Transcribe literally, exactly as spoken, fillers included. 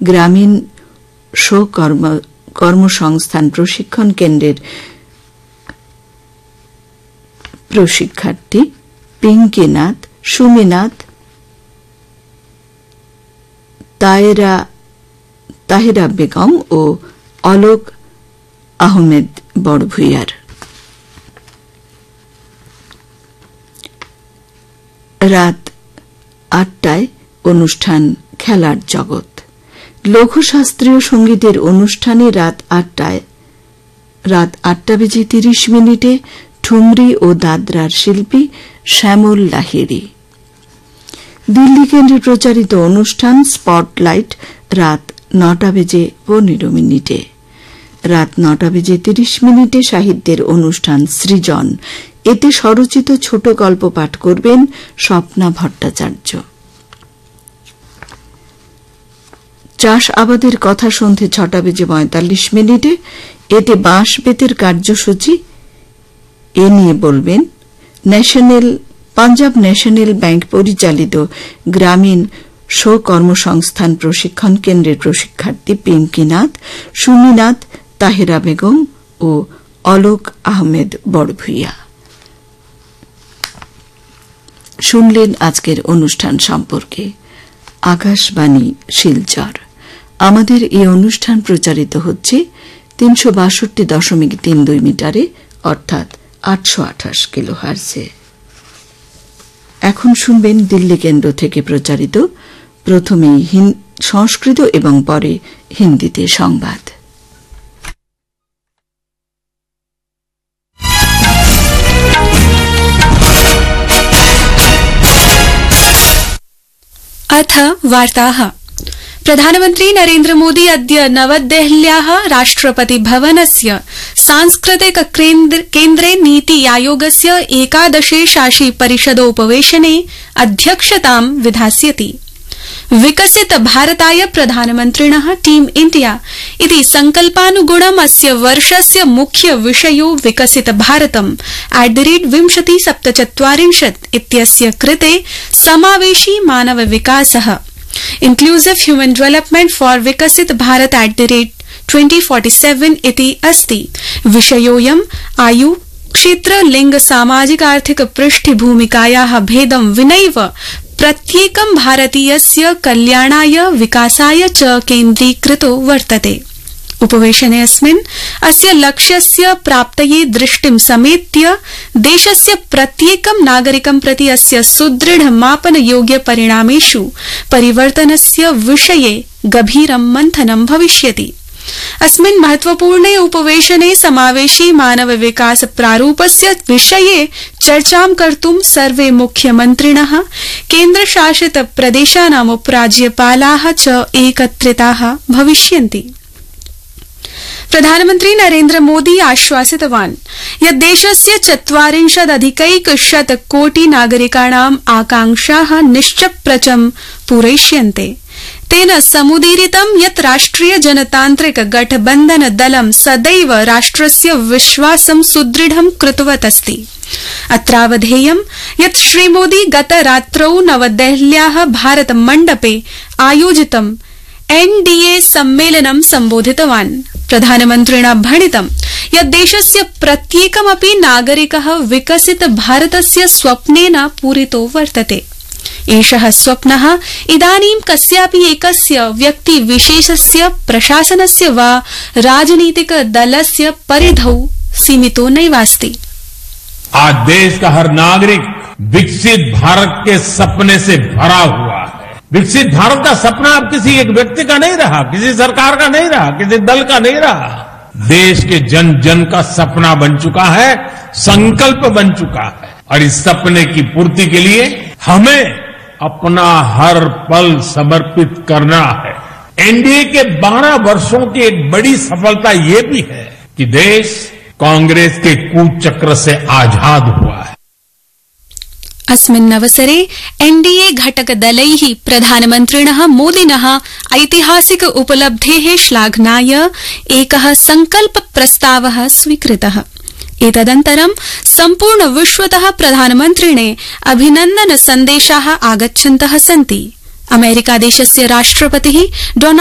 গ্রামীণ স্বকর্ম কর্মসংস্থান প্রশিক্ষণ কেন্দ্রের প্রশিক্ষার্থী পিঙ্কিনাথ, সুমিনাথ, তাহেরা তাহেরা বেগম ও অলোক আহমেদ বড়ভূইয়ার। রাত আটটায় অনুষ্ঠান খেলার জগৎ। লঘু শাস্ত্রীয় সঙ্গীতের অনুষ্ঠানে রাত আটটায় রাত আটটা বেজে তিরিশ মিনিটে ঠুমরি ও দাদরার শিল্পী শ্যামল লাহিড়ী। দিল্লি কেন্দ্রে প্রচারিত অনুষ্ঠান স্পটলাইট রাত নটা বেজে পনেরো মিনিটে। রাত নটা বেজে তিরিশ মিনিটে সাহিত্যের অনুষ্ঠান সৃজন। এতে স্বরচিত ছোট গল্প পাঠ করবেন স্বপ্না ভট্টাচার্য। চাষ আবাদের কথা সন্ধে ছটা বেজে পঁয়তাল্লিশ মিনিটে। এতে বাঁশ বেতের কার্যসূচি এ নিয়ে বলবেন ন্যাশনাল পাঞ্জাব ন্যাশনাল ব্যাংক পরিচালিত গ্রামীণ স্বকর্মসংস্থান প্রশিক্ষণ কেন্দ্রের প্রশিক্ষার্থী পিঙ্কিনাথ, সুমিনাথ, তাহেরা বেগম ও অলোক আহমেদ বড়ভূইয়া। শুনলেন আজকের অনুষ্ঠান সম্পর্কে। আকাশবাণী শিলচর। আমাদের এই অনুষ্ঠান প্রচারিত হচ্ছে তিনশো বাষট্টি দশমিক তিন দুই মিটারে, অর্থাৎ আটশো আঠাশ কিলোহার্টজে। এখন শুনবেন দিল্লি কেন্দ্র থেকে প্রচারিত প্রথমে সংস্কৃত এবং পরে হিন্দিতে সংবাদ। अथ वार्ताः। प्रधानमन्त्री नरेन्द्र मोदी अद्य नवदेहल्याः राष्ट्रपति भवनस्य सांस्कृतिक केन्द्रे नीति आयोगस्य एकादशे शासी परिषदोपवेशने अध्यक्षतां विधास्यति। विकसित भारताय प्रधानमन्त्रिणः टीम इण्डिया इति संकल्पानुगुणम् अस्य वर्षस्य मुख्य विषयो विकसित भारतम् एट द रेट विंशति सप्तचत्वारिंशत् इत्यस्य कृते समावेशी मानव विकासः इन्क्लूसिव ह्यूमन डेवलपमेंट फॉर विकसित Bharat at the rate twenty forty seven इति अस्ति। विषयोऽयम् आयु, क्षेत्र, लिंग, सामाजिक आर्थिक पृष्ठभूमिकायाः भेदं विनैव प्रत्येकं भारतीयस्य कल्याणाय विकासाय च केन्द्रीकृतो वर्तते। उपवेशनेऽस्मिन् अस्य लक्ष्यस्य प्राप्तये दृष्टिं समेत्य देशस्य प्रत्येकं नागरिकं प्रति अस्य सुदृढ मापनयोग्य परिणामेषु परिवर्तनस्य विषये गभीरं मन्थनं भविष्यति। अस्मिन् महत्वपूर्णे उपवेशने समावेशी मानव विकास प्रारूपस्य विषये चर्चां कर्तुं सर्वे मुख्यमन्त्रिणः, केन्द्रशासित प्रदेशानाम् उपराज्यपालाः च एकत्रिताः भविष्यन्ति। प्रधानमन्त्री नरेन्द्र मोदी आश्वासितवान् यत् देशस्य चत्वारिंशदधिकैकशत कोटि नागरिकाणाम् आकांक्षाः निश्चप्रचं पूरयिष्यन्ते। तेन समुदीरितं यत् राष्ट्रिय जनतान्त्रिक गठबन्धन दलं सदैव राष्ट्रस्य विश्वासं सुदृढं कृतवत् अस्ति। अत्रावधेयं यत् श्रीमोदी गतरात्रौ नवदेहल्याः भारत मण्डपे आयोजितं एनडीए सम्मेलनं सम्बोधितवान्। प्रधानमन्त्रिणा भणितं यत् देशस्य प्रत्येकमपि नागरिकः विकसित भारतस्य स्वप्नेन पूरितो वर्तते। एषः स्वप्नः इदानीं कस्यापि एकस्य व्यक्तिविशेषस्य, प्रशासनस्य वा राजनीतिक दलस्य परिधौ सीमितो नैवास्ति। आज देश का हर नागरिक विकसित भारत के सपने से भरा हुआ है। विकसित भारत का सपना अब किसी एक व्यक्ति का नहीं रहा, किसी सरकार का नहीं रहा, किसी दल का नहीं रहा। देश के जन जन का सपना बन चुका है, संकल्प बन चुका है। और इस सपने की पूर्ति के लिए हमें अपना हर पल समर्पित करना है। एनडीए के बारह वर्षों की एक बड़ी सफलता ये भी है कि देश कांग्रेस के कूचक्र से आजाद हुआ है। अस्मिन्नवसरे एनडीए घटक दलैः प्रधानमन्त्रिणः मोदिनः ऐतिहासिक उपलब्धेः श्लाघनाय एकः संकल्प प्रस्तावः स्वीकृतः। एतदनन्तरं सम्पूर्ण विश्वतः प्रधानमन्त्रिणे अभिनन्दन सन्देशाः आगच्छन्तः सन्ति। अमेरिका देशस्य राष्ट्रपतिः डोनाल्ड